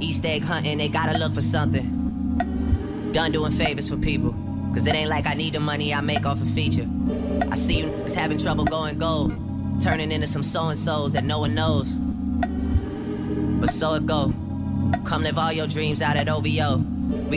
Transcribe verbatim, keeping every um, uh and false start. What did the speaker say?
East egg hunting, they gotta look for something. Done doing favors for people. Cause it ain't like I need the money I make off a feature. I see you niggas having trouble going gold, turning into some so-and-sos that no one knows. But so it go. Come live all your dreams out at O V O.